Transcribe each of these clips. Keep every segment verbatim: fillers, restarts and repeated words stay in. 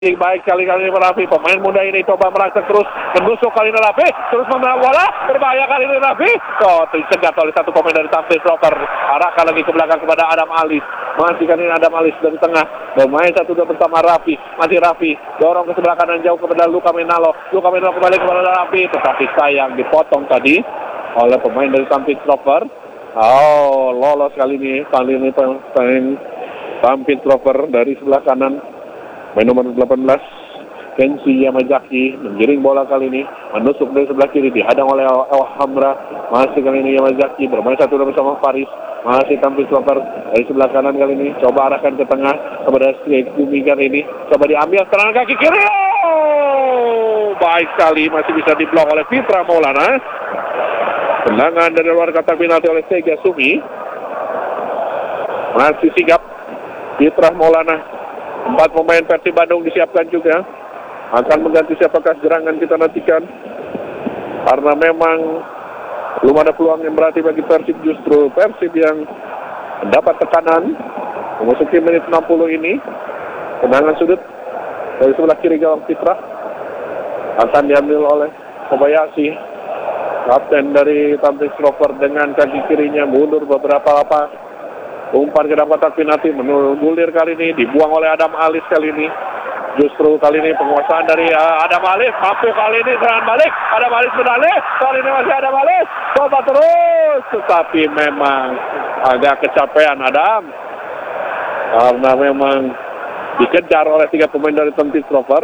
Baik kali-kali ini Raffi, pemain muda ini coba merangsek terus menusuk kali ini Raffi, terus membawa bola, berbahaya kali ini Raffi. Oh, dicegat oleh satu pemain dari Tampil Proper, arahkan lagi ke belakang kepada Adam Alis. Masih kali ini Adam Alis dari tengah, bermain satu dua bersama Raffi, masih Raffi, dorong ke sebelah kanan jauh kepada Luka Menalo, Luka Menalo kembali kepada Raffi, tetapi sayang dipotong tadi oleh pemain dari Tampil Proper. Oh, lolos kali ini, kali ini pemain Tampil Proper dari sebelah kanan. Main nomor delapan belas Kenshi Yamazaki menggiring bola kali ini, menusuk dari sebelah kiri, dihadang oleh Alhambra. Masih kali ini Yamazaki bermain satu bersama Faris, masih tampil Sloper dari sebelah kanan kali ini, coba arahkan ke tengah kepada Segumi kali ini, coba diambil serangan kaki kiri. Oh, baik sekali, masih bisa diblok oleh Fitra Maulana. Tendangan dari luar kotak penalti oleh Sega Sumi. Masih sigap Fitra Maulana. Empat pemain Persib Bandung disiapkan juga. Akan mengganti siapakah gerangan kita nantikan. Karena memang belum ada peluang yang berarti bagi Persib, justru Persib yang mendapat tekanan. Memasuki menit enam puluh ini. Tendangan sudut dari sebelah kiri gawang Fitra. Akan diambil oleh Kobayashi. Kapten dari Tampil Sloper dengan kaki kirinya mundur beberapa lapak. Umpan ke dalam kotak penalti, mengulir kali ini, dibuang oleh Adam Alis kali ini. Justru kali ini penguasaan dari uh, Adam Alis, mampu kali ini serangan balik, Adam Alis berdalih, kali ini masih Adam Alis, coba terus, tetapi memang agak kecapean Adam, karena memang dikejar oleh tiga pemain dari Tampil Sloper.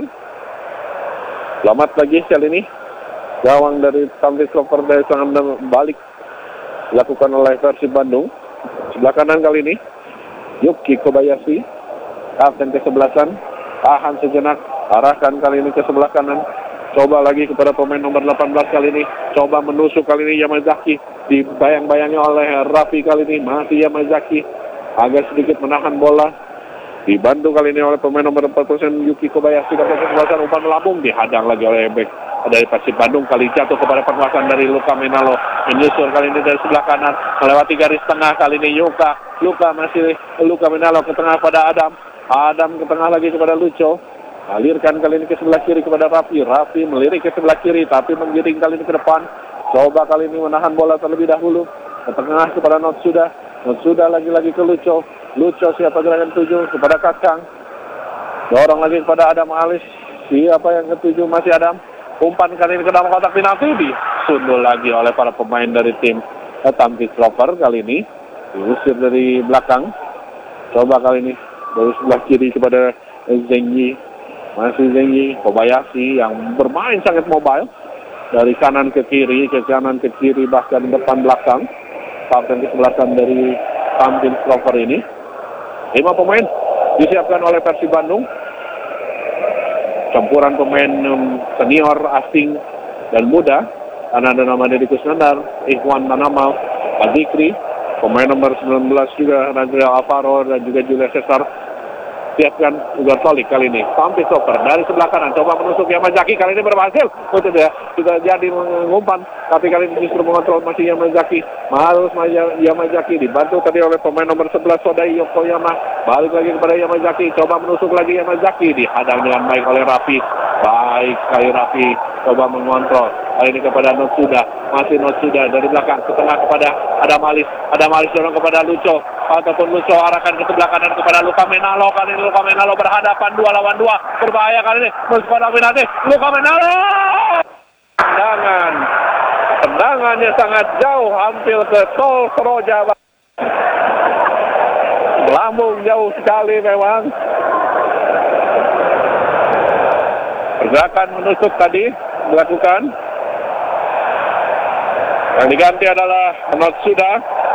Selamat lagi kali ini, gawang dari Tampil Sloper dari serangan balik dilakukan oleh Persib Bandung. Sebelah kanan kali ini Yuki Kobayashi, kapten kesebelasan, tahan sejenak, arahkan kali ini ke sebelah kanan, coba lagi kepada pemain nomor delapan belas kali ini, coba menusuk kali ini Yamazaki, dibayang-bayangi oleh Raffi kali ini, masih Yamazaki agak sedikit menahan bola, dibantu kali ini oleh pemain nomor empat belas Yuki Kobayashi, kapten kesebelasan, umpan melambung, dihadang lagi oleh Ebek dari Persib Bandung, kali jatuh kepada penguasaan dari Luka Menalo, menyusul kali ini dari sebelah kanan, melewati garis tengah kali ini Yuka, Luka masih Luka Menalo ke tengah pada Adam, Adam ke tengah lagi kepada Lucho, alirkan kali ini ke sebelah kiri kepada Raffi, Raffi melirik ke sebelah kiri tapi menggiring kali ini ke depan, coba kali ini menahan bola terlebih dahulu, ke tengah kepada Notsuda, Notsuda lagi-lagi ke Lucho, Lucho siapa gerakan tujuh kepada Kakang, dorong lagi kepada Adam Alis, siapa yang ketujuh masih Adam. Umpan kali ini ke dalam kotak penalti, disundul lagi oleh para pemain dari tim Tampil Sloper kali ini, diusir dari belakang. Coba kali ini dari sebelah kiri kepada Zengyi, masih Zengyi, Kobayashi yang bermain sangat mobile dari kanan ke kiri, ke kanan ke kiri bahkan depan belakang. Kapten kesebelasan dari Tampil Sloper ini. Lima pemain disiapkan oleh Persib Bandung. Campuran pemain um, senior, asing, dan muda. Karena ada nama Deddy Kusnandar, Ikhwan Tanamal, Adikri, pemain nomor sembilan belas juga, Nadriel Alvaro, dan juga Julius Cesar. Siapkan Ugar Solik kali ini. Tampil Sloper dari sebelah kanan, coba menusuk Yamazaki, kali ini berhasil. Untuk dia, sudah jadi mengumpan, tapi kali ini justru mengontrol masih Yamazaki. Harus Yamazaki, dibantu tadi oleh pemain nomor sebelas, Sodai Yokoyama. Balik lagi kepada Yamazaki, coba menusuk lagi Yamazaki, dihadang dengan baik oleh Raffi. Baik sekali Raffi, coba mengontrol. Kali ini kepada Notsuda, masih Notsuda dari belakang ke tengah kepada Adam Alis. Adam Alis dorong kepada Lucho, ataupun Lucho arahkan ke sebelah kanan kepada Luka Menalo. Kali ini Luka Menalo berhadapan dua lawan dua, berbahaya kali ini. Kotak penalti, Luka Menalo. Tendangan, tendangannya sangat jauh, hampir ke Tol Seroja. Melambung jauh sekali memang. Pergerakan menusuk tadi dilakukan. Yang diganti adalah Notsuda.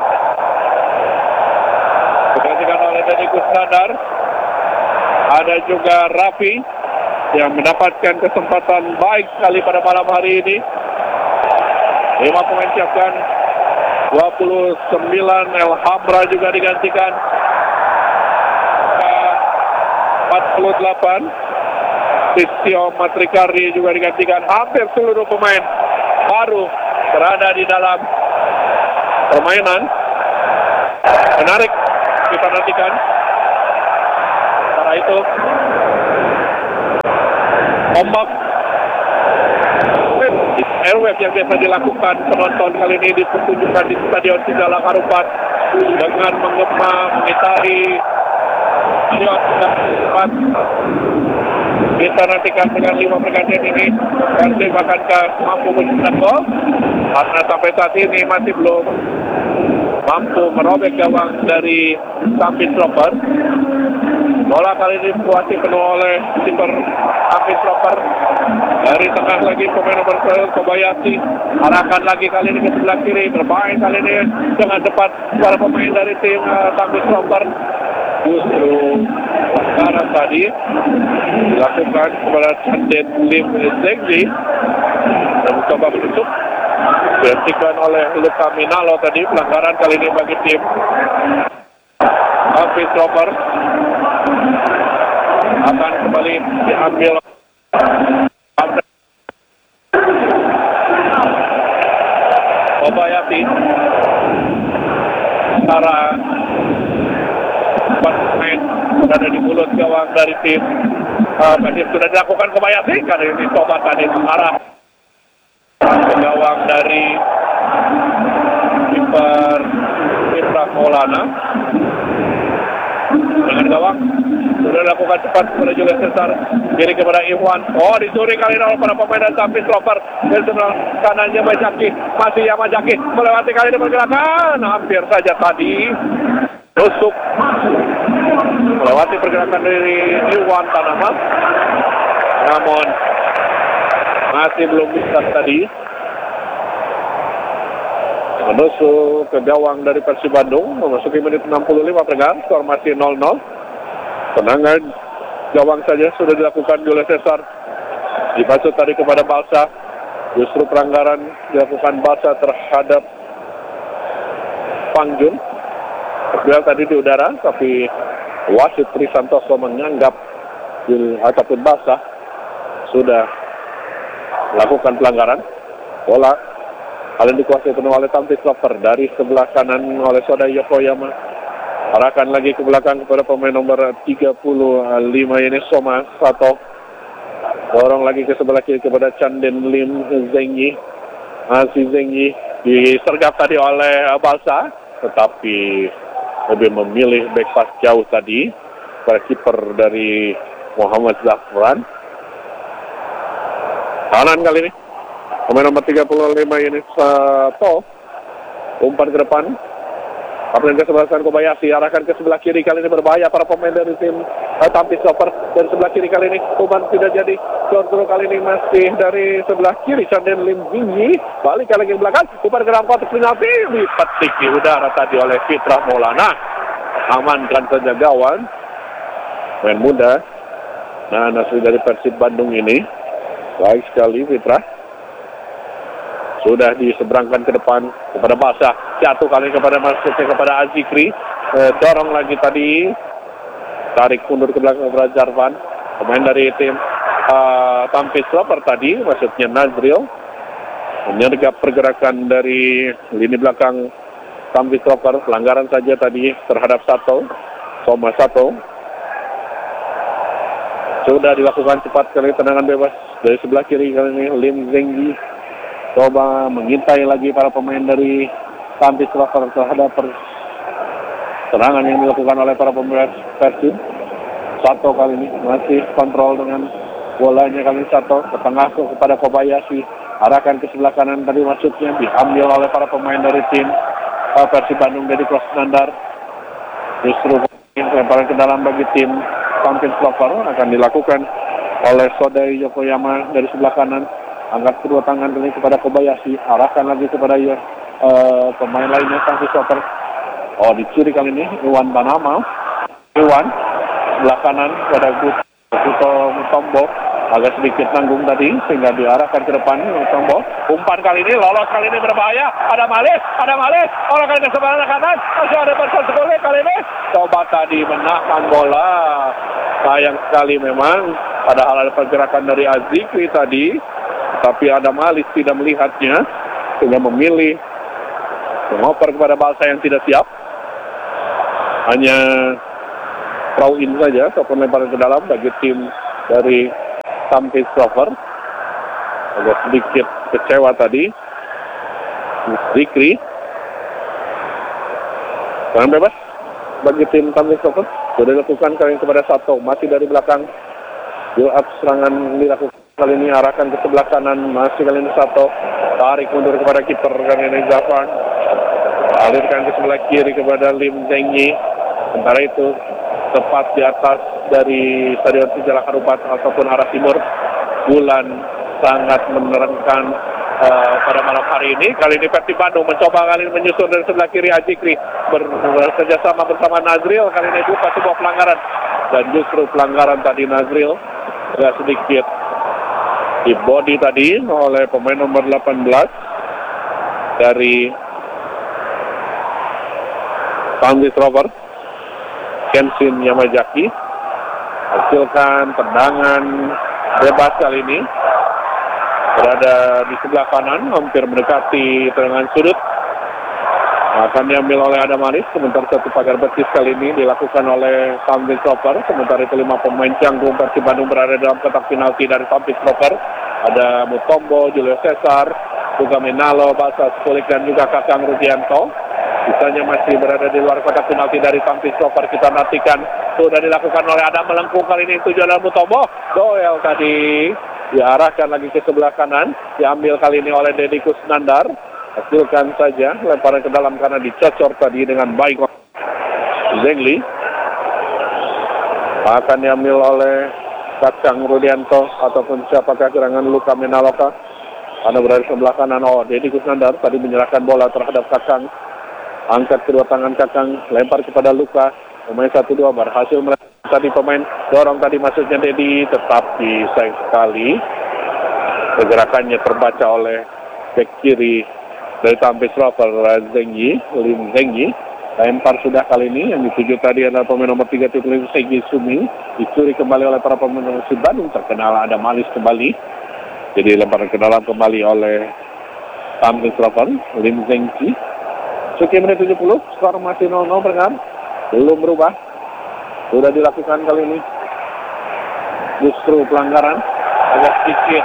Digantikan oleh Deddy Kusnandar. Ada juga Raffi yang mendapatkan kesempatan baik sekali pada malam hari ini. Lima pemain siapkan. dua puluh sembilan Alhambra juga digantikan. empat puluh delapan Tistio Matrikari juga digantikan. Hampir seluruh pemain baru berada di dalam permainan. Menarik kita nantikan. Setelah itu ombak airwave yang biasa dilakukan penonton kali ini dipertunjukkan di Stadion Sijalak Harupat dengan menggema mengitari stadion Harupat. Kita nantikan dengan lima pergantian ini Persib akankah mampu mencetak gol karena sampai saat ini masih belum mampu merobek gawang dari Tampis Roper. Bola kali ini kuasi penuh oleh kiper Tampis Roper. Dari tengah lagi pemain nomor satu Kobayashi, arahkan lagi kali ini ke sebelah kiri, bermain kali ini dengan cepat para pemain dari tim uh, Tampis Roper. Justru sekarang tadi dilakukan kepada Chandet Lim Zengji dan mencoba menutup, dihentikan oleh Luka Minalo tadi. Pelanggaran kali ini bagi tim Tampis Roper akan kembali diambil Kobayashi. Secara empat pemain berada di mulut gawang dari tim uh, sudah dilakukan Kobayashi. Kali ini coba tadi mengarah ke gawang dari kiper Fitra Maulana dengan gawang sudah dilakukan cepat kepada Julius Cesar, kiri kepada Iwan. Oh, dicuri kali ini oleh para pemain dari Tampis Roper. Dari sebelah kanannya Yamazaki, masih Yamazaki melewati kali ini pergerakan, hampir saja tadi tusuk melewati pergerakan dari Iwan Tanaman, namun masih belum bisa tadi menusuk ke gawang dari Persib Bandung. Memasuki menit enam puluh lima pergerakan, skor masih nol nol. Tendangan gawang saja sudah dilakukan Julius Cesar, dipasut tadi kepada Balsa. Justru pelanggaran dilakukan Balsa terhadap Pangjun. Terbial tadi di udara, tapi wasit Trisantoso menganggap ataupun Balsa sudah melakukan pelanggaran. Bola kali ini dikuasai penuh oleh Tampis Roper dari sebelah kanan oleh Soda Yokoyama. Arahkan lagi ke belakang kepada pemain nomor tiga puluh lima ini Soma Sato. Dorong lagi ke sebelah kiri kepada Chanden Lim Zengyi. Masih Zengyi disergap tadi oleh Balsa, tetapi lebih memilih back pass jauh tadi pada kiper dari Muhammad Zafran. Kanan kali ini pemain nomor tiga puluh lima ini Sato umpan ke depan. Kapten ke sebelah kanan Kobayashi, arahkan ke sebelah kiri kali ini berbahaya para pemain dari tim uh, Tampis Roper. Dari sebelah kiri kali ini umpan tidak jadi. Keluar kali ini masih dari sebelah kiri Chanden Lim Zengyi, balik lagi ke belakang, umpan ke dalam kotak penalti, dipetik di udara tadi oleh Fitra Maulana. Amankan saja gawang main muda nah asli dari Persib Bandung ini. Baik sekali Fitra. Sudah diseberangkan ke depan kepada Balsa, jatuh kali kepada masuknya kepada Azikri, eh, dorong lagi tadi, tarik mundur ke belakang kepada Jarvan, pemain dari tim uh, Tampis Roper tadi, maksudnya Nazril, menyergap pergerakan dari lini belakang Tampis Roper. Pelanggaran saja tadi terhadap Sato, Soma Sato. Sudah dilakukan cepat kali tendangan bebas dari sebelah kiri kali ini Lim Zengyi. Coba mengintai lagi para pemain dari Tampis Roper terhadap serangan yang dilakukan oleh para pemain Persib. Sato kali ini masih kontrol dengan bolanya kali ini Sato ke tengah kepada Kobayashi, arahkan ke sebelah kanan tadi maksudnya, diambil oleh para pemain dari tim uh, Persib Bandung dari Kros Nandar. Justru lemparan ke dalam bagi tim Tampis Roper akan dilakukan oleh Sodai Yokoyama dari sebelah kanan. Angkat kedua tangan kali kepada Kobayashi, arahkan lagi kepada uh, pemain lainnya Tampis Roper. Oh, dicuri kali ini Iwan Banama. Iwan sebelah kanan kepada Gusto Mutombo, agak sedikit nanggung tadi sehingga diarahkan ke depan. Mutombo umpan kali ini lolos, kali ini berbahaya. Ada Malis, ada Malis. Orang kali ini sebelah kanan, masih ada Persib sekali kali ini. Coba tadi menahan bola. Sayang sekali memang, padahal ada pergerakan dari Azikri tadi, tapi ada Malis tidak melihatnya sehingga memilih mengoper kepada Balsa yang tidak siap. Hanya throw in saja ataupun lemparan ke dalam bagi tim dari Tampis Rover. Agak sedikit kecewa tadi. Zikri. Tangan bebas bagi tim Tampis Rover. Sudah dilakukan kali ini kepada Sato. Masih dari belakang. Build up serangan dilakukan kali ini. Arahkan ke sebelah kanan. Masih kali ini Sato. Tarik mundur kepada kiper kali ini Zafan. Alirkan ke sebelah kiri kepada Lim Zengyi. Sementara itu tepat di atas dari Stadion Sijalak Harupat ataupun arah timur, bulan sangat menerangkan uh, pada malam hari ini. Kali ini Persib Bandung mencoba kali ini menyusun dari sebelah kiri. Azikri bekerjasama bersama Nazril. Kali ini buka sebuah pelanggaran, dan justru pelanggaran tadi Nazril agak sedikit di body tadi oleh pemain nomor delapan belas dari Tampis Rover, Kenshin Yamazaki. Hasilkan tendangan bebas kali ini, berada di sebelah kanan, hampir mendekati tendangan sudut. Akan diambil oleh Adam Aris. Sementara satu pagar betis kali ini dilakukan oleh Tampis Rover. Sementara itu lima pemain canggung Persib Bandung berada dalam kotak penalti dari Tampis Rover. Ada Mutombo, Julio Cesar, juga Menalo, Basas Kulik, dan juga Kakang Rudianto. Sisanya masih berada di luar kotak penalti dari Tampis Rover. Kita nantikan. Sudah dilakukan oleh Adam melengkung kali ini. Tujuan dari Mutombo. Doel tadi diarahkan lagi ke sebelah kanan. Diambil kali ini oleh Deddy Kusnandar. Hasilkan saja lemparan ke dalam karena dicocor tadi dengan baik. Zengli akan diambil oleh Kakang Rudianto ataupun siapakah gerangan Luka Menaloka. Anda berada di sebelah kanan. Oh, Deddy Kusnandar tadi menyerahkan bola terhadap Kakang. Angkat kedua tangan Kakang, lempar kepada Luka. Pemain satu dua berhasil melempar tadi pemain dorong tadi masuknya Deddy, tetapi sayang sekali pergerakannya terbaca oleh bek kiri dari Tampis Rover, Zengyi, Lim Zengyi. Lempar sudah kali ini, yang dituju tadi adalah pemain nomor tiga Lim Segi Sumi. Dicuri kembali oleh para pemain Persib Bandung, terkenal ada Malis kembali. Jadi lemparan ke dalam kembali oleh Tampis Rover, Lim Zengyi. Suki menit tujuh puluh, skor masih nol nol pendengar. Belum berubah. Sudah dilakukan kali ini. Justru pelanggaran agak sedikit.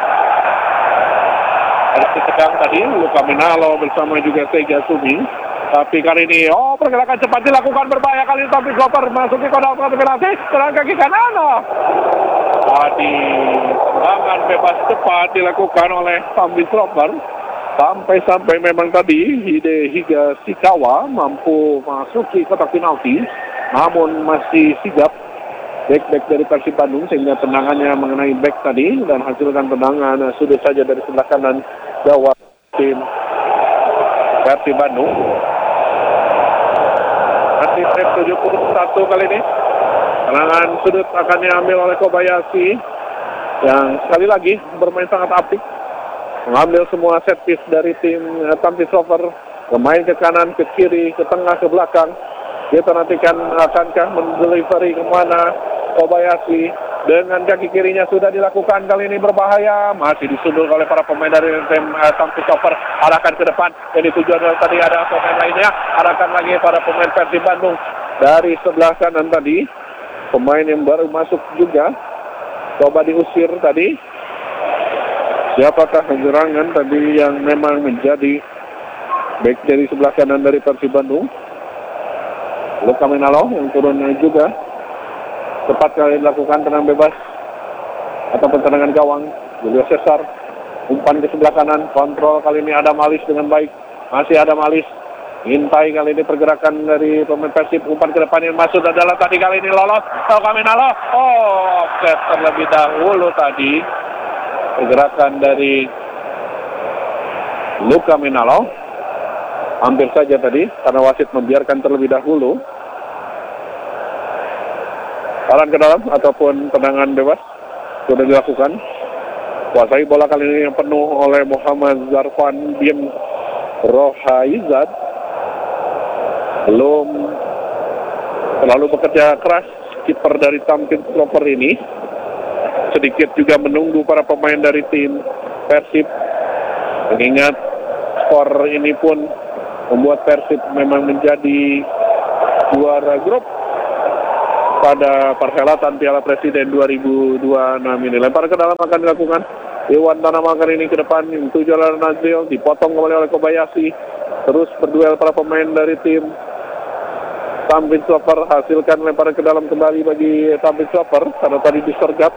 Ada sedang tadi Luka Menalo bersama juga Sega Sumi. Tapi kali ini, oh pergerakan cepat dilakukan berbahaya kali ini. Tapi Goper masuk ke kotak penalti. Serangan kaki kanan. Tadi serangan bebas cepat dilakukan oleh Tampis Rover. Sampai-sampai memang tadi Hide Higa Sikawa mampu masuki kotak penalti, namun masih sigap back-back dari Persib Bandung sehingga tendangannya mengenai back tadi dan hasilkan tendangan sudah saja dari sebelah kanan gawang tim Persib Bandung. Masih menit tujuh puluh satu kali ini. Tendangan sudut akan diambil oleh Kobayashi yang sekali lagi bermain sangat apik. Mengambil semua set piece dari tim uh, Tampis Rover. Bermain ke kanan, ke kiri, ke tengah, ke belakang. Kita nantikan akankah mendelivery kemana Kobayashi. Dengan kaki kirinya sudah dilakukan kali ini berbahaya. Masih disundul oleh para pemain dari tim uh, Tampis Rover. Arahkan ke depan. Jadi tujuan tadi ada pemain lainnya. Arahkan lagi para pemain Persib Bandung. Dari sebelah kanan tadi. Pemain yang baru masuk juga. Coba diusir tadi. Siapakah gerangan tadi yang memang menjadi back dari sebelah kanan dari Persib Bandung? Luka Menalo yang turunnya juga. Tepat kali dilakukan tendangan bebas ataupun tendangan gawang. Julio Cesar umpan ke sebelah kanan. Kontrol kali ini Adam Alis dengan baik. Masih Adam Alis. Intai kali ini pergerakan dari pemain Persib. Umpan ke depan yang masuk adalah tadi kali ini lolos. Luka Menalo. Oh, offset terlebih dahulu tadi. Pergerakan dari Luka Menalo hampir saja tadi karena wasit membiarkan terlebih dahulu. Saran ke dalam ataupun tendangan bebas sudah dilakukan. Kuasai bola kali ini yang penuh oleh Muhammad Zarfan bin Rohaizad. Belum terlalu bekerja keras kiper dari Tampis Rover ini. Sedikit juga menunggu para pemain dari tim Persib. Mengingat skor ini pun membuat Persib memang menjadi juara grup pada perhelatan Piala Presiden dua ribu dua puluh enam ini. Lempar ke dalam akan dilakukan Iwan Tanaman kali ini ke depan, tujuh oleh Nazril, dipotong kembali oleh Kobayashi. Terus berduel para pemain dari tim Tambin Swapper, hasilkan lemparan ke dalam kembali bagi Tambin Swapper karena tadi disergap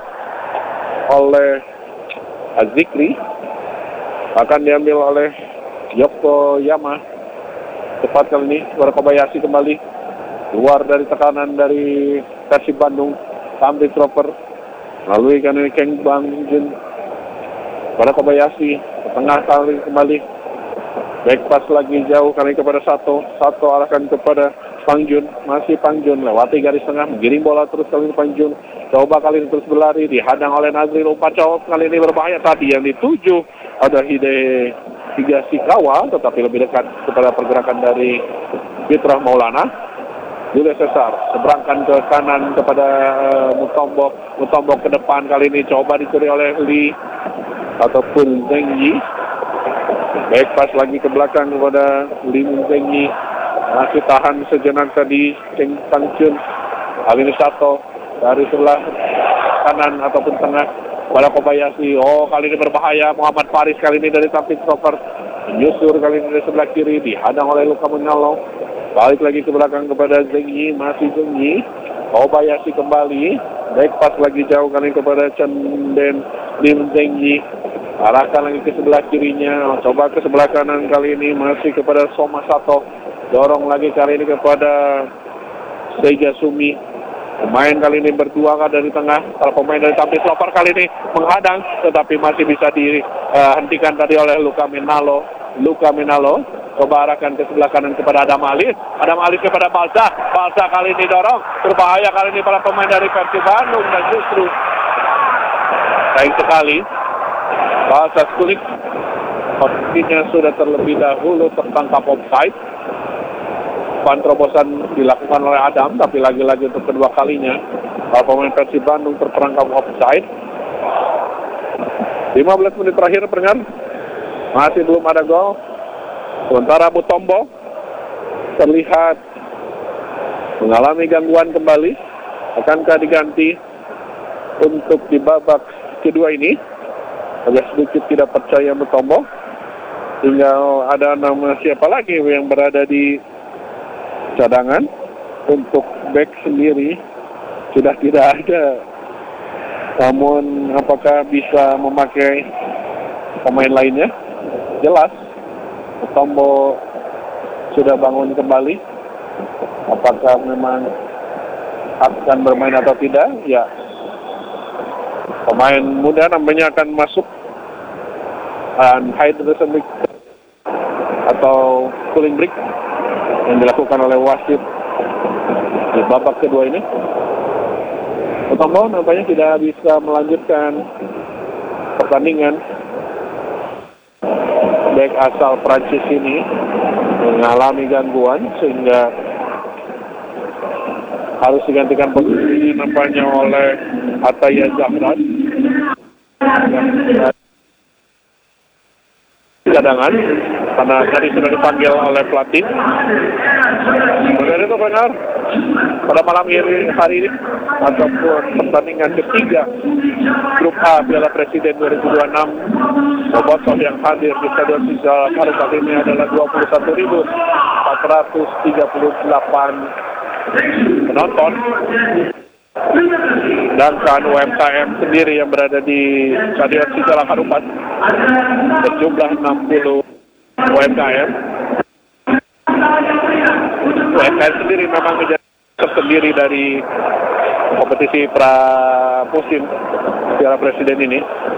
oleh Azikri. Akan diambil oleh Yokoyama. Cepat kali ini kepada Kobayashi kembali. Keluar dari tekanan dari Persib Bandung. Tambin Swapper melalui kan ini Keng Bang Jun pada Kobayashi. Ke tengah kali kembali. Back pass lagi jauh kali kepada Sato. Sato arahkan kepada Pangjun, masih Pangjun lewati garis tengah, menggiring bola terus kali ini Pangjun. Coba kali ini terus berlari, dihadang oleh Nazri. Umpan jawab kali ini berbahaya. Tadi yang dituju ada Hide Higashikawa, tetapi lebih dekat kepada pergerakan dari Fitrah Maulana. Julius Cesar seberangkan ke kanan kepada uh, Mutombo. Mutombo ke depan kali ini coba dicuri oleh Lee ataupun Zengyi. Baik pas lagi ke belakang kepada Lee Zengyi. Masih tahan sejenak tadi Cheng Pangjun. Kali ini Sato dari sebelah kanan ataupun tengah pada Kobayashi. Oh, kali ini berbahaya. Muhammad Faris kali ini dari Tambin Swapper menyusur kali ini dari sebelah kiri, dihadang oleh Luka Menyalo. Balik lagi ke belakang kepada Zengyi, masih Zengyi. Kobayashi kembali, baik pas lagi jauh kali kepada Chenden Lim Zengyi. Arahkan lagi ke sebelah kirinya, coba ke sebelah kanan kali ini masih kepada Soma Sato. Dorong lagi kali ini kepada Seiga Sumi. Pemain kali ini berdua kan dari tengah. Para pemain dari Tambin Swapper kali ini menghadang, tetapi masih bisa dihentikan tadi oleh Luka Menalo. Luka Menalo coba arahkan ke sebelah kanan kepada Adam Alis. Adam Alis kepada Balsa. Balsa kali ini dorong. Berbahaya kali ini para pemain dari Persib Bandung dan justru sayang sekali Balsa Skulik posisinya sudah terlebih dahulu tertangkap offside. Terobosan dilakukan oleh Adam, tapi lagi-lagi untuk kedua kalinya para pemain Persib Bandung terperangkap offside. lima belas menit terakhir pendengar, masih belum ada gol. Sementara Mutombo terlihat mengalami gangguan kembali. Akankah diganti untuk di babak kedua ini? Agak sedikit tidak percaya Mutombo. Tinggal ada nama siapa lagi yang berada di cadangan. Untuk back sendiri sudah tidak ada. Namun apakah bisa memakai pemain lainnya? Jelas Mutombo sudah bangun kembali. Apakah memang akan bermain atau tidak? Ya, pemain muda namanya akan masuk dan hydration break atau cooling break yang dilakukan oleh wasit di babak kedua ini. Mutombo nampaknya tidak bisa melanjutkan pertandingan. Back asal Prancis ini mengalami gangguan sehingga harus digantikan posisi nampaknya oleh Ataya Zahran. Cadangan karena tadi sudah dipanggil oleh pelatih. Kemudian itu benar pada malam ini hari ini ataupun pertandingan ketiga Grup A Piala Presiden dua ribu dua puluh enam, bobotoh yang hadir di Stadion Sijal Karu kali ini adalah dua puluh satu ribu empat ratus tiga puluh delapan penonton. Sedangkan U M K M sendiri yang berada di Stadion Sijal Harupat berjumlah enam puluh U M K M. U M K M sendiri memang menjadi tersendiri dari kompetisi pra musim Piala Presiden ini,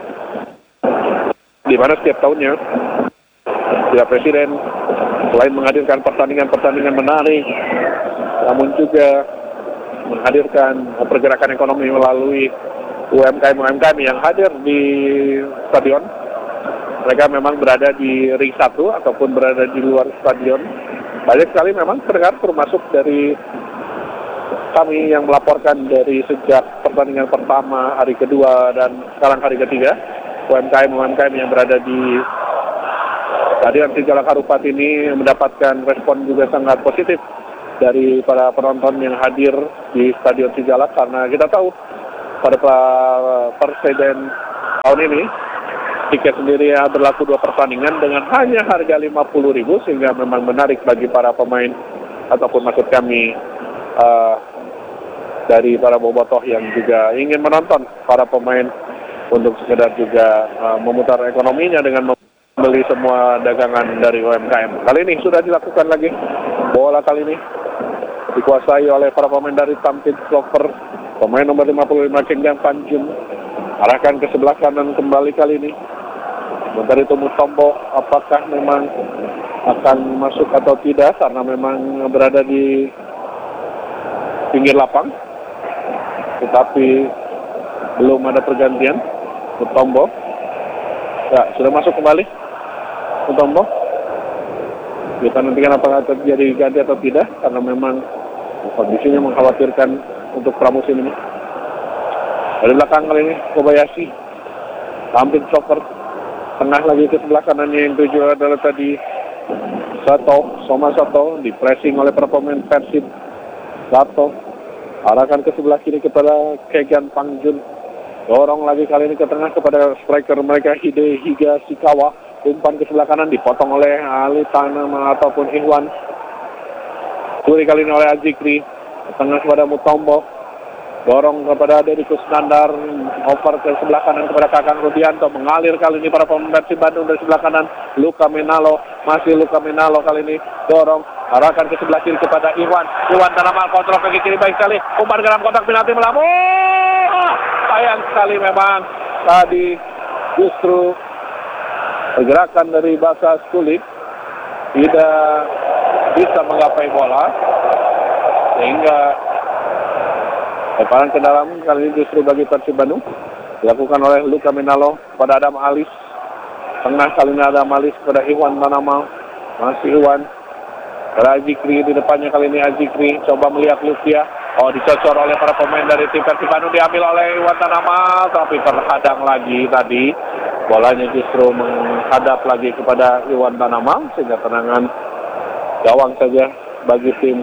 di mana setiap tahunnya Piala Presiden selain menghadirkan pertandingan-pertandingan menarik, namun juga menghadirkan pergerakan ekonomi melalui U M K M-U M K M yang hadir di stadion. Mereka memang berada di ring satu ataupun berada di luar stadion. Banyak sekali memang terdengar, termasuk dari kami yang melaporkan dari sejak pertandingan pertama, hari kedua, dan sekarang hari ketiga. U M K M-U M K M yang berada di Stadion Sijal Harupat ini mendapatkan respon juga sangat positif dari para penonton yang hadir di Stadion Sijalak, karena kita tahu pada Presiden tahun ini tiket sendiri ya berlaku dua pertandingan dengan hanya harga lima puluh ribu, sehingga memang menarik bagi para pemain ataupun maksud kami uh, dari para bobotoh yang juga ingin menonton para pemain untuk sekedar juga uh, memutar ekonominya dengan membeli semua dagangan dari U M K M. Kali ini sudah dilakukan lagi. Bola kali ini dikuasai oleh para pemain dari Tampit Clover. Pemain nomor lima puluh lima Kenjang Panjun arahkan ke sebelah kanan kembali kali ini. Bentar itu Mutombo apakah memang akan masuk atau tidak, karena memang berada di pinggir lapang. Tetapi belum ada pergantian. Mutombo ya sudah masuk kembali. Mutombo, kita nantikan apakah terjadi ganti atau tidak, karena memang kondisinya mengkhawatirkan untuk pramusim ini. Dari belakang kali ini Kobayashi tampil Sofer, tengah lagi ke sebelah kanannya yang tujuh adalah tadi Sato, Soma Sato, di pressing oleh para pemain Persib. Sato arahkan ke sebelah kiri kepada Kegan Pangjun, dorong lagi kali ini ke tengah kepada striker mereka Hide Higa Sikawa, umpan ke sebelah kanan dipotong oleh Ali Tanama ataupun Ikhwan. Curi kali ini oleh Azikri, ke tengah kepada Mutombo, dorong kepada Deddy Kusnandar, over ke sebelah kanan kepada Kakang Rudianto, mengalir kali ini para pemain Persib Bandung dari sebelah kanan. Luka Menalo, masih Luka Menalo kali ini, dorong, arahkan ke sebelah kiri kepada Iwan. Iwan Tanama kontrol ke kiri baik sekali, umpan ke dalam kotak penalti melambung. Sayang sekali memang tadi justru pergerakan dari Basa Skulik tidak bisa menggapai bola, sehingga lemparan ke dalam kali ini justru bagi Persib Bandung dilakukan oleh Luka Menalo pada Adam Alis. Tengah kali ini Adam Alis kepada Iwan Tanama, masih Iwan pada Azikri, di depannya kali ini Azikri coba melihat Lucia. Oh, dicocor oleh para pemain dari tim Persib Bandung, diambil oleh Iwan Tanama, tapi terhadang lagi tadi. Bolanya justru menghadap lagi kepada Iwan Tanama, sehingga tenangan gawang saja bagi tim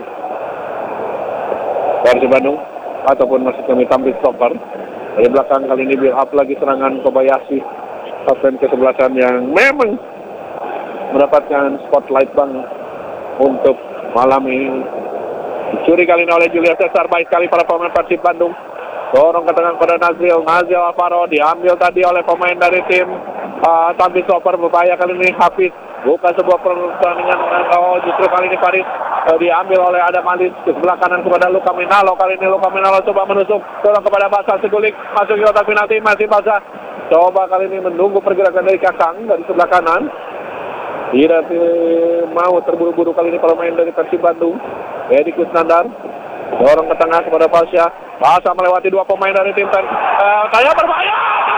Persib Bandung ataupun masih kami tampil stopper. Dari belakang kali ini build up lagi serangan Kobayashi, kapten kesebelasan yang memang mendapatkan spotlight banget untuk malam ini. Dicuri kali ini oleh Julius Cesar, baik sekali para pemain Persib Bandung. Dorong ke tengah pada Nazril, Nazril Alvaro diambil tadi oleh pemain dari tim uh, tampil stopper. Berbahaya kali ini Hafiz, bukan sebuah pertandingan. Oh, justru kali ini Farid uh, diambil oleh Adam Alis ke sebelah kanan kepada Luka Menalo. Kali ini Luka Menalo coba menusuk, dorong kepada Basa Segulik, masuk ke kotak penalti, masih Basa. Coba kali ini menunggu pergerakan dari Kakang dari sebelah kanan. Tidak mau terburu-buru kali ini pemain dari Persib Bandung. Deddy Kusnandar dorong ke tengah kepada Pasha. Pasha melewati dua pemain dari tim Persib. Uh, saya berbahaya.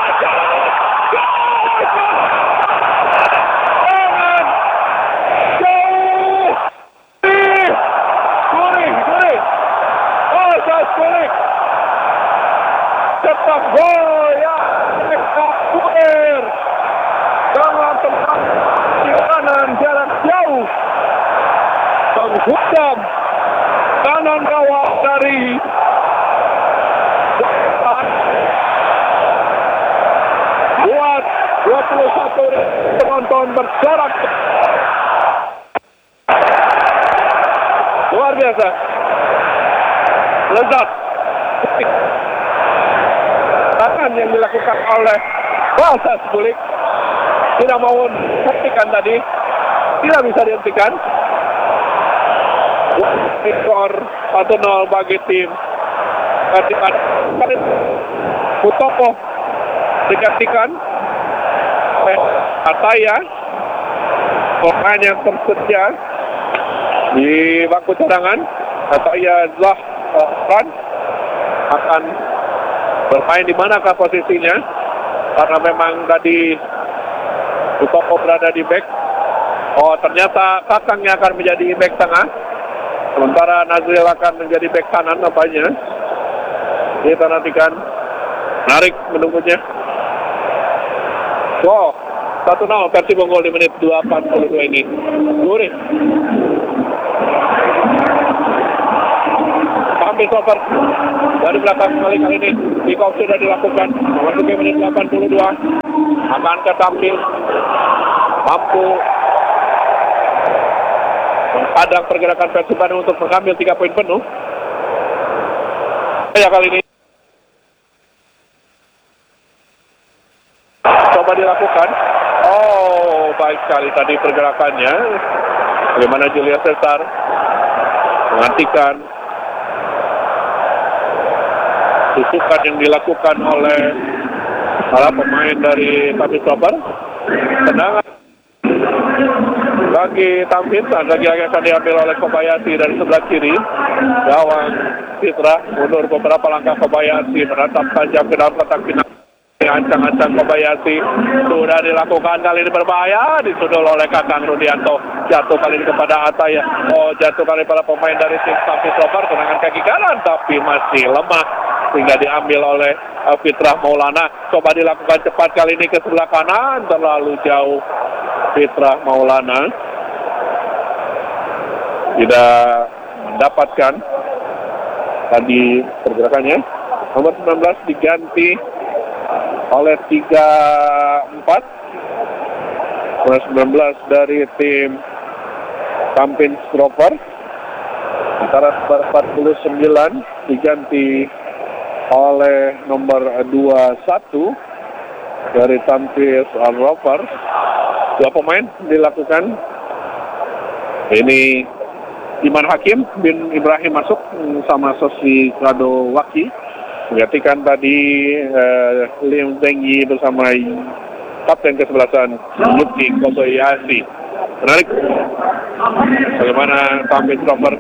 Tetap gol ya, Kurir dengan tempat di kanan jarak jauh, menghujam kanan gawang dari buat dua puluh satu penonton bersorak. Luar biasa, lezat tangan yang dilakukan oleh Basa Skulik, tidak mau hentikan tadi, tidak bisa dihentikan. Skor satu nol bagi tim Persib Bandung. Mutombo digantikan oleh Ataya, pemain yang tersedia di bangku cadangan. Ataya Zahran akan bermain di manakah posisinya, karena memang tadi Mutombo berada di back. Oh, ternyata Kakangnya akan menjadi back tengah, sementara Nazril akan menjadi back kanan apanya. Kita nantikan, menarik menunggunya. Wow, satu nol Persib unggul di menit delapan puluh dua ini. Gurih. Tampil Stopper. Dari belakang kali kali ini kick off sudah dilakukan. Memasuki menit delapan puluh dua. Akankah Tampil mampu menghadang pergerakan Persib Bandung untuk mengambil tiga poin penuh? Ya, kali ini coba dilakukan. Oh, baik sekali tadi pergerakannya. Bagaimana Julius Cesar menghentikan tusukan yang dilakukan oleh para pemain dari Tampil Stopper. Tendangan bagi Tampil, lagi-lagi akan diambil oleh Kobayashi dari sebelah kiri. Gawang Citra mundur beberapa langkah. Kobayashi menatap tajam ke dalam kotak final. Ancang-ancang Kobayashi sudah dilakukan, kali ini berbahaya, disundul oleh Kakang Rudianto. Jatuh kali ini kepada Ataya. Oh, jatuh kali para pemain dari tim Tampil Stopper. Tendangan kaki kanan tapi masih lemah sehingga diambil oleh uh, Fitrah Maulana. Coba dilakukan cepat kali ini ke sebelah kanan, terlalu jauh. Fitrah Maulana tidak mendapatkan tadi pergerakannya. Nomor sembilan belas diganti oleh tiga empat. Nomor sembilan belas dari tim Tampil Stopper. Antara empat puluh sembilan diganti oleh nomor dua puluh satu dari Tampil Stopper. Dua pemain dilakukan. Ini Iman Hakim bin Ibrahim masuk sama Sosi Kado Waki. Menggantikan tadi uh, Lim Zengyi bersama kapten kesebelasan Yuki Kobayashi. Menarik bagaimana Tampil Stopper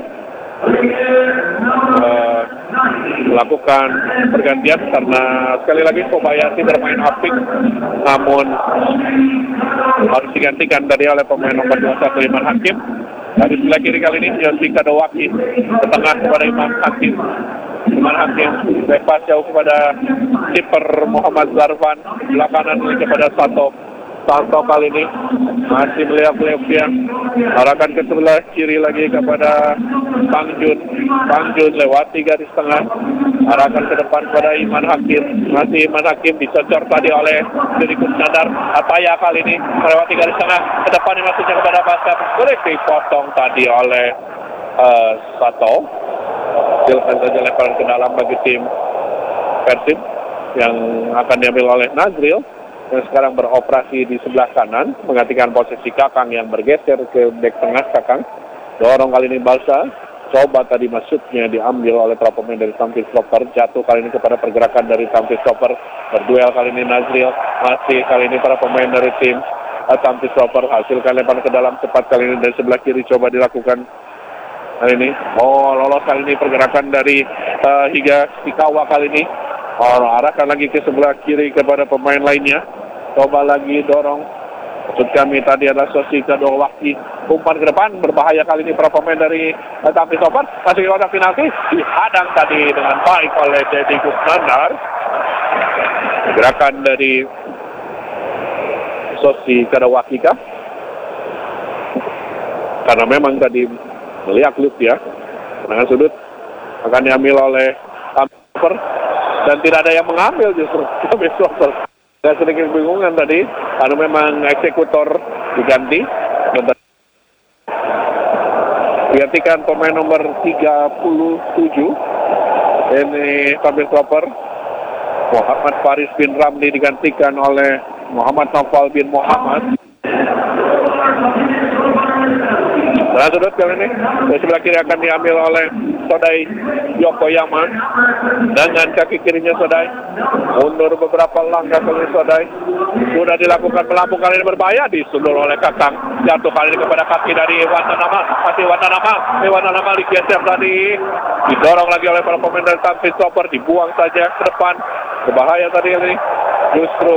uh, melakukan pergantian karena sekali lagi Kobayashi bermain apik, namun harus digantikan tadi oleh pemain nomor dua puluh satu Iman Hakim. Dari sebelah kiri kali ini Yosi Kadowaki ke tengah kepada Iman Hakim. Iman Hakim bebas jauh kepada kiper Muhammad Zarfan. Belakangan ini kepada Sato. Sato kali ini masih melihat-lihat dia. Arahkan ke sebelah kiri lagi kepada Bang Jun. Bang Jun lewati garis tengah. Arahkan ke depan kepada Iman Hakim. Masih Iman Hakim dicocor tadi oleh Diri Kusnandar. Ataya kali ini melewati garis tengah. Ke depan ini masuknya kepada Baskap. Boleh dipotong tadi oleh uh, Sato. Silakan saja lemparan ke dalam bagi tim Persib yang akan diambil oleh Nazril yang sekarang beroperasi di sebelah kanan, menggantikan posisi Kakang yang bergeser ke bek tengah. Kakang dorong kali ini Balsa, coba tadi masuknya diambil oleh para pemain dari Tampil Stopper. Jatuh kali ini kepada pergerakan dari Tampil Stopper. Berduel kali ini Nazril, masih kali ini para pemain dari tim Tampil Stopper hasilkan lemparan ke dalam cepat kali ini dari sebelah kiri, coba dilakukan kali ini. Oh, lolos kali ini pergerakan dari uh, Higa Sikawa kali ini. Oh, arahkan lagi ke sebelah kiri kepada pemain lainnya. Coba lagi dorong. Maksud kami tadi adalah Sosi Kadowaki. Umpan ke depan, berbahaya kali ini para pemain dari uh, Tampil Stopper. Masih di kotak penalti, dihadang tadi dengan baik oleh Deddy Kusnandar. Gerakan dari Sosi Kadowaki kah? Karena memang tadi melihat klub ya, tendangan sudut akan diambil oleh Tampil dan tidak ada yang mengambil justru Tampil Stopper. Saya sedikit bingungan tadi karena memang eksekutor diganti. Digantikan pemain nomor tiga puluh tujuh ini Tampil Stopper. Muhammad Faris bin Ramli digantikan oleh Muhammad Naufal bin Muhammad. Nah, sudut kali ini dari sebelah kiri akan diambil oleh Sodai Yokoyama dengan kaki kirinya Sodai mundur beberapa langkah kali Sodai sudah dilakukan melambung kali ini berbahaya, disundul oleh Kakang. Jatuh kali ini kepada kaki dari Wandanama, masih Wandanama, Wandanama digeser tadi, didorong lagi oleh para pemain dari Tampil Stopper, dibuang saja ke depan. Berbahaya tadi ini, justru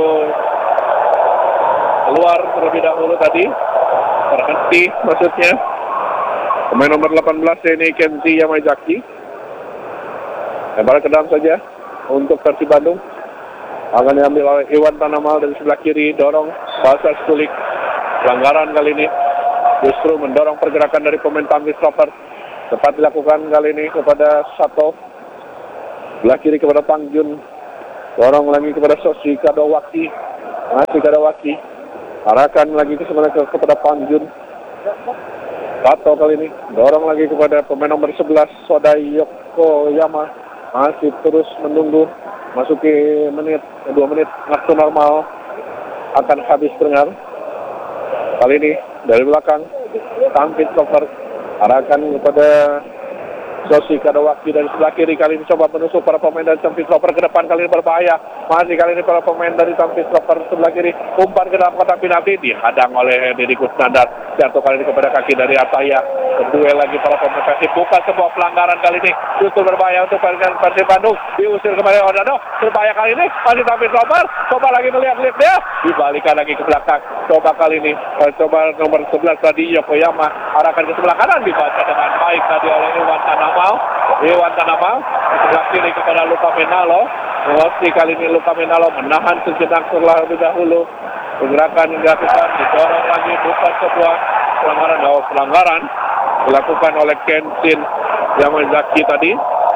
keluar terlebih dahulu tadi, terhenti maksudnya. Pemain nomor delapan belas ini Kenzi Yamazaki. Lemparan ke dalam saja untuk Persib Bandung. Akan diambil oleh Iwan Tanamal dari sebelah kiri, dorong Balsa Stulik. Pelanggaran kali ini justru mendorong pergerakan dari pemain Tampil Stopper. Tepat dilakukan kali ini kepada Sato. Belah kiri kepada Pangjun. Dorong lagi kepada Sosi Kadawaki. Masih Kadawaki. Arahkan lagi ke sebenarnya kepada Pangjun. Sato kali ini. Dorong lagi kepada pemain nomor sebelas Sodai Yokoyama. Masih terus menunggu. Masuki menit, dua menit waktu normal. Akan habis dengar. Kali ini dari belakang. Tampit cover. Arahkan kepada Sosi Kadawaki dari sebelah kiri. Kali ini coba menusuk para pemain dari Tampis Loper ke depan. Kali ini berbahaya. Masih kali ini para pemain dari Tampis Loper sebelah kiri. Umpan ke dalam kotak penalti. Dihadang oleh Deddy Kusnandar. Jatuh kali ini kepada kaki dari Ataya. Kedua lagi para pemain Persib. Bukan sebuah pelanggaran kali ini. Justru berbahaya untuk Persib Bandung. Diusir kembali Orlando. Berbahaya kali ini. Masih Tampis Loper. Coba lagi melihat-lihat dia. Dibalikan lagi ke belakang. Coba kali ini. Coba nomor sebelas tadi Yokoyama. Arahkan ke sebelah kanan. Dibaca dengan baik tadi oleh Iwan Tanamal. Iwan Tanamal. Di sebelah kiri kepada Luka Menalo. Meski kali ini Luka Menalo menahan sejenak terlebih dahulu. Pergerakan yang dilakukan. Didorong lagi. Bukan sebuah pelanggaran. Oh, pelanggaran. Dilakukan oleh Kenshin Yamazaki tadi.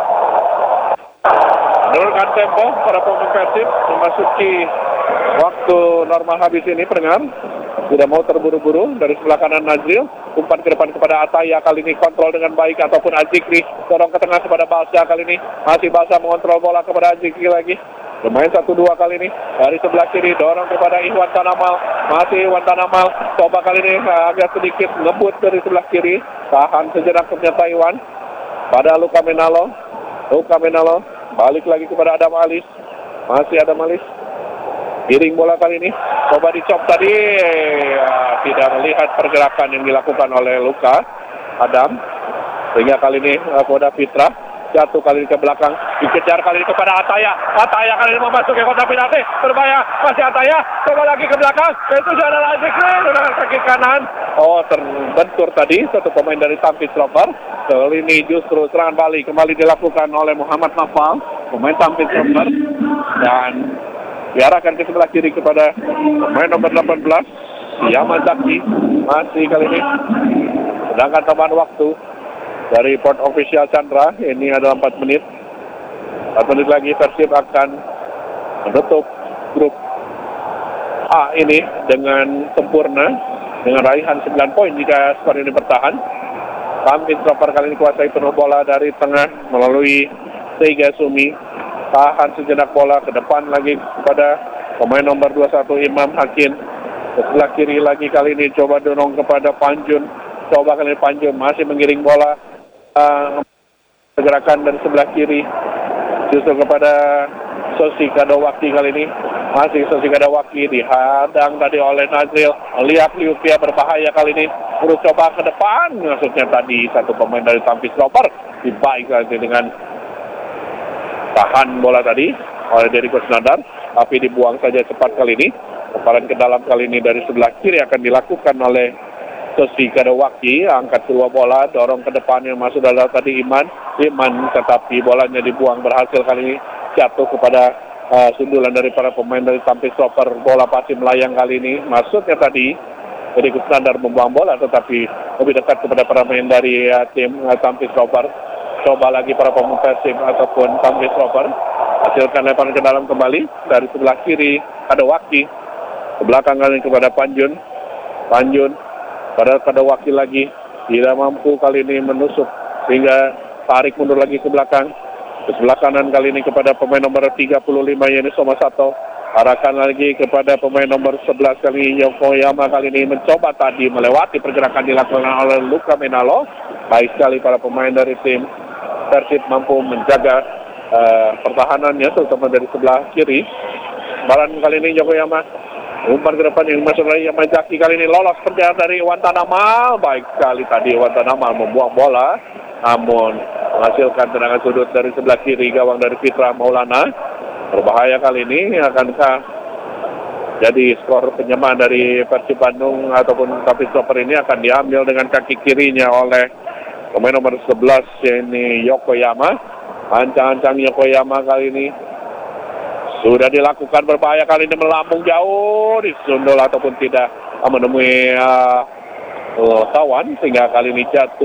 Menurunkan tempo para pemain Persib memasuki waktu normal habis ini pendengar. Tidak mau terburu-buru dari sebelah kanan Nazril. Umpan ke depan kepada Ataya kali ini kontrol dengan baik ataupun Azikri. Dorong ke tengah kepada Balsa kali ini. Masih Balsa mengontrol bola kepada Azikri lagi. Bermain satu dua kali ini. Dari sebelah kiri dorong kepada Iwan Tanamal. Masih Iwan Tanamal. Coba kali ini agak sedikit ngebut dari sebelah kiri. Tahan sejenak ternyata Iwan. Pada Luka Menalo. Luka Menalo. Balik lagi kepada Adam Alis. Masih Adam Alis. Giring bola kali ini. Coba dicop tadi. Ya, tidak melihat pergerakan yang dilakukan oleh Luka Adam. Sehingga kali ini Koda Fitra jatuh kali ini ke belakang. Dikejar kali ini kepada Ataya. Ataya kali ini memasuki kotak penalti. Berbahaya. Masih Ataya. Coba lagi ke belakang. Itu sudah adalah Azikri. Dengan kaki kanan. Oh, terbentur tadi. Satu pemain dari Tampis Loper. Kali ini justru serangan balik. Kembali dilakukan oleh Muhammad Nafal. Pemain Tampis Loper. Dan diarahkan ke sebelah kiri kepada pemain nomor delapan belas Yamazaki. Masih kali ini sedangkan tambahan waktu dari Port Official Chandra ini adalah empat menit. empat menit lagi Persib akan menutup grup A ini dengan sempurna dengan raihan sembilan poin jika skor ini bertahan. Tampis Loper kali ini kuasai penuh bola dari tengah melalui Seiga Sumi. Tahan sejenak bola ke depan lagi kepada pemain nomor dua puluh satu Imam Hakim. Ke sebelah kiri lagi kali ini coba dorong kepada Panjun. Coba kali ini Panjun masih mengiring bola. Uh, pergerakan dari sebelah kiri justru kepada Sosi Kadawaki kali ini. Masih Sosi Kadawaki dihadang tadi oleh Nazril. Lihat Liupia berbahaya kali ini. Urus coba ke depan. Maksudnya tadi satu pemain dari Tampis Loper. Dibaik lagi dengan tahan bola tadi oleh Deddy Kusnandar, tapi dibuang saja cepat kali ini. Lemparan ke dalam kali ini dari sebelah kiri akan dilakukan oleh Sosi Kadawaki. Angkat kedua bola, dorong ke depan yang masuk dalam tadi Iman. Iman tetapi bolanya dibuang berhasil kali ini. Jatuh kepada uh, sundulan dari para pemain dari Tampis Loper. Bola pasti melayang kali ini. Maksudnya tadi Deddy Kusnandar membuang bola tetapi lebih dekat kepada para pemain dari uh, tim uh, Tampis Loper. Coba lagi para pemain Persib ataupun Tampis Loper hasilkan lemparan ke dalam kembali dari sebelah kiri ada Waki ke belakang kali kepada Panjun. Panjun pada Kadawaki lagi tidak mampu kali ini menusuk sehingga tarik mundur lagi ke belakang. Ke sebelah kanan kali ini kepada pemain nomor tiga puluh lima Yenis Somasato. Arahkan lagi kepada pemain nomor sebelas kali Yokoyama kali ini mencoba tadi melewati pergerakan dilakukan oleh Luka Menalo. Baik sekali para pemain dari tim Persib mampu menjaga uh, pertahanannya terutama dari sebelah kiri. Baran kali ini Yokoyama umpan ke depan yang masuk lagi Yamazaki kali ini lolos perjalanan dari Iwan Tanamal. Baik sekali tadi Iwan Tanamal membuang bola namun menghasilkan tendangan sudut dari sebelah kiri gawang dari Fitra Maulana. Berbahaya kali ini. Akankah jadi skor penyamaan dari Persib Bandung ataupun Tampis Loper ini akan diambil dengan kaki kirinya oleh pemain nomor sebelas ini Yokoyama. Ancang-ancang Yokoyama kali ini sudah dilakukan berbahaya kali ini melambung jauh disundul ataupun tidak menemui uh, uh, tawan sehingga kali ini jatuh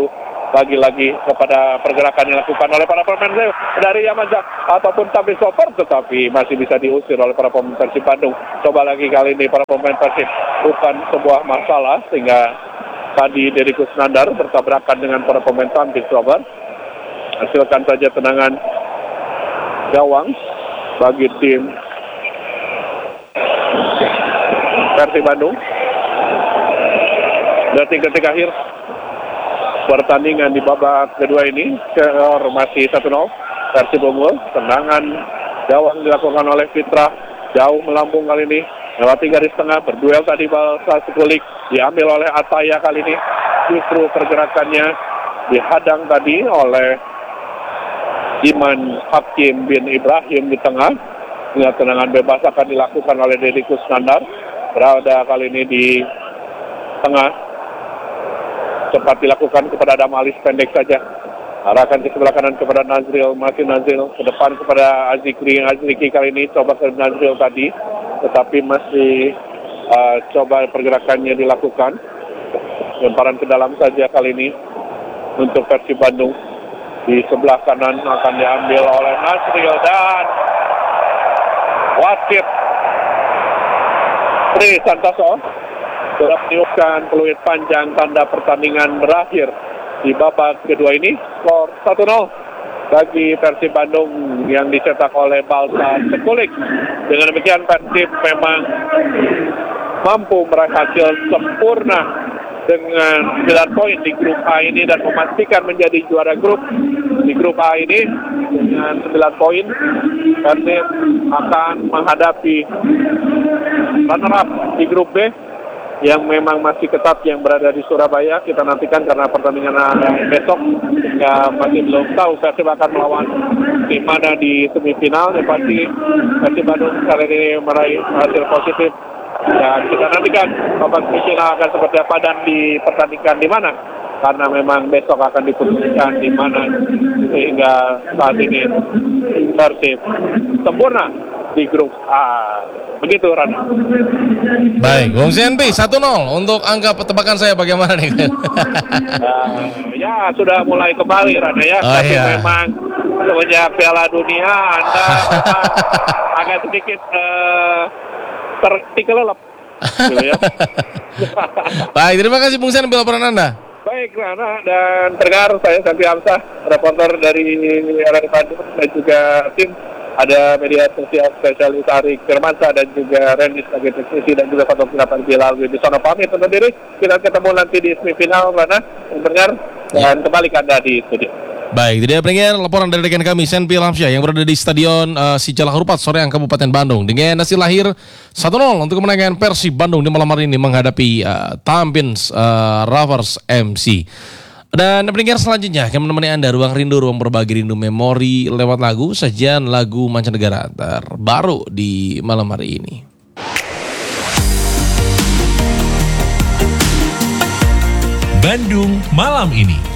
lagi-lagi kepada pergerakan yang dilakukan oleh para pemain dari Yamaja ataupun Tampil Soper, tetapi masih bisa diusir oleh para pemain Persib Bandung. Coba lagi kali ini para pemain Persib, bukan sebuah masalah sehingga tadi Deddy Kusnandar bertabrakan dengan para pemain Tampil Soper. Hasilkan saja tendangan gawang bagi tim Persib Bandung. Detik-detik akhir pertandingan di babak kedua ini, skor masih satu nol Persib unggul. Tendangan gawang dilakukan oleh Fitra, jauh melambung kali ini, melewati garis tengah, berduel tadi Balsa Sekulik, diambil oleh Ataya kali ini. Justru pergerakannya dihadang tadi oleh Iman Hakim bin Ibrahim di tengah. Dengan tendangan bebas akan dilakukan oleh Deddy Kusnandar, berada kali ini di tengah. Cepat dilakukan kepada Adam Alis, pendek saja. Arahkan ke sebelah kanan kepada Nazril, masih Nazril. Ke depan kepada Azikri, Azriki kali ini coba ke Nazril tadi, tetapi masih uh, coba pergerakannya dilakukan. Lemparan ke dalam saja kali ini untuk Persib Bandung. Di sebelah kanan akan diambil oleh Nazril dan wasit Tri Santoso sudah meniupkan peluit panjang tanda pertandingan berakhir di babak kedua ini. Skor satu nol bagi Persib Bandung yang dicetak oleh Balsa Sekulik. Dengan demikian Persib memang mampu meraih hasil sempurna dengan sembilan poin di grup A ini dan memastikan menjadi juara grup di grup A ini dengan sembilan poin. Persib akan menghadapi runner up di grup B yang memang masih ketat yang berada di Surabaya. Kita nantikan karena pertandingan besok ya masih belum tahu Persib akan melawan di mana di semifinal. Yang pasti Persib Bandung kali ini meraih hasil positif. Ya kita nantikan babak semifinal akan seperti apa dan dipertandingkan di mana, karena memang besok akan diputuskan di mana, sehingga saat ini Persib sempurna di grup A. Begitu Rana. Baik, Bung Zenpi satu nol untuk angka tebakan saya bagaimana nih? uh, ya sudah mulai kembali Rana ya. Oh, tapi iya. memang semenjak Piala Dunia Anda agak sedikit uh, terkelelep. Gitu ya. Baik, terima kasih Bung Zen laporan Anda. Baik Rana dan pendengar, saya Santi Hamzah, reporter dari Radio Bandung dan juga tim. Ada media sosial spesialis Arik Firmansyah dan juga Rendy sebagai teknisi dan juga fotografer Bilal di sana pamit undur diri. Kita ketemu nanti di semifinal Rana, pendengar, dan kembali ke Anda di studio. Baik, tidak pendengar laporan dari rekan kami Senpi Hamzah yang berada di Stadion uh, Sijalak Harupat Soreang Kabupaten Bandung dengan hasil lahir satu nol untuk kemenangan Persib Bandung di malam hari ini menghadapi uh, Tampins uh, Rovers M C. Dan pendengar selanjutnya akan menemani Anda ruang rindu, ruang berbagi rindu memori lewat lagu, sajian lagu mancanegara terbaru di malam hari ini. Bandung malam ini.